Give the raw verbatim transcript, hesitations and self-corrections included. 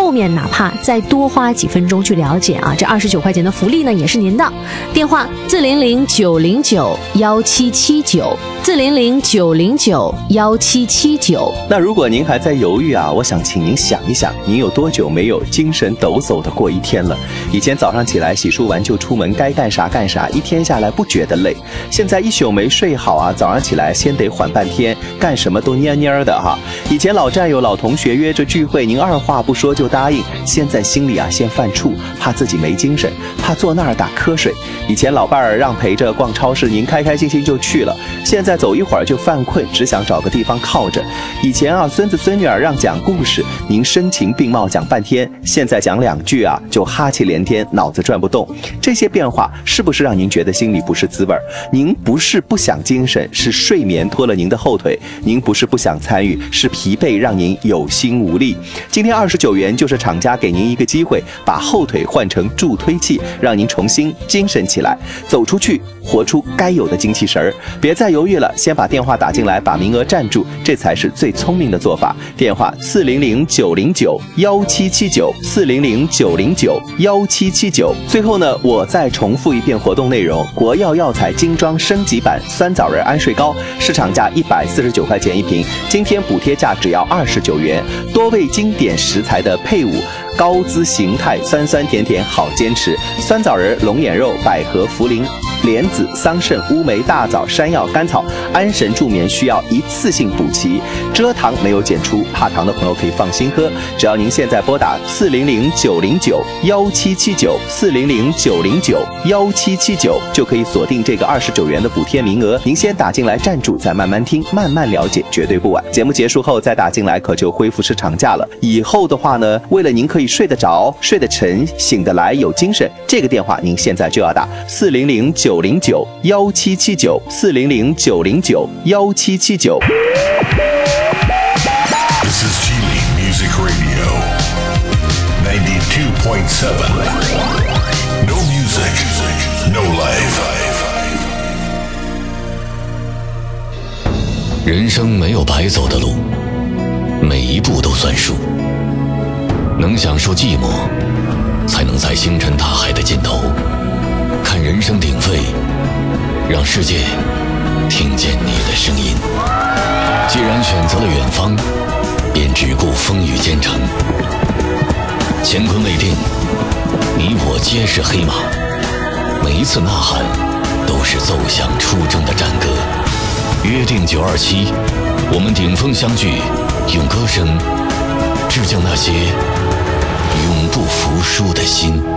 后面哪怕再多花几分钟去了解啊，这二十九块钱的福利呢也是您的。电话四零零九零九幺七七九四零零九零九幺七七九。 那如果您还在犹豫啊，我想请您想一想，您有多久没有精神抖擞的过一天了？以前早上起来洗漱完就出门，该干啥干啥，一天下来不觉得累。现在一宿没睡好啊，早上起来先得缓半天，干什么都蔫蔫的哈。以前老战友老同学约着聚会，您二话不说就答应，现在心里啊先犯怵，怕自己没精神，怕坐那儿打瞌睡。以前老伴儿让陪着逛超市，您开开心心就去了，现在走一会儿就犯困，只想找个地方靠着。以前啊孙子孙女儿让讲故事，您声情并茂讲半天，现在讲两句啊就哈气连天，脑子转不动。这些变化是不是让您觉得心里不是滋味？您不是不想精神，是睡眠拖了您的后腿；您不是不想参与，是疲惫让您有心无力。今天二十九元就是厂家给您一个机会，把后腿换成助推器，让您重新精神起来，走出去，活出该有的精气神儿。别再犹豫了，先把电话打进来，把名额占住，这才是最聪明的做法。电话四零零九零九幺七七九四零零九零九幺七七九。最后呢，我再重复一遍活动内容：国药药材精装升级版酸枣仁安睡膏，市场价一百四十九块钱一瓶，今天补贴价只要二十九元。多味经典食材的配伍，高姿形态，酸酸甜甜好坚持。酸枣仁、龙眼肉、百合、茯苓、莲子、桑葚、乌梅、大枣、山药、甘草，安神助眠需要一次性补齐，蔗糖没有检出，怕糖的朋友可以放心喝。只要您现在拨打四零零九零九幺七七九四零零九零九幺七七九，就可以锁定这个二十九元的补贴名额。您先打进来站住，再慢慢听，慢慢了解，绝对不晚。节目结束后再打进来，可就恢复市场价了。以后的话呢，为了您可以睡得着、睡得沉、醒得来、有精神，这个电话您现在就要打四零零九零九幺七七九四零零九零九幺七七九。 This is Chile Music Radio ninety-two point seven. No music, no life. 人生没有白走的路，每一步都算数。能享受寂寞，才能在星辰大海的尽头看人声鼎沸，让世界听见你的声音。既然选择了远方，便只顾风雨兼程。乾坤未定，你我皆是黑马，每一次呐喊都是奏响出征的战歌。约定九二七，我们顶峰相聚，用歌声致敬那些永不服输的心。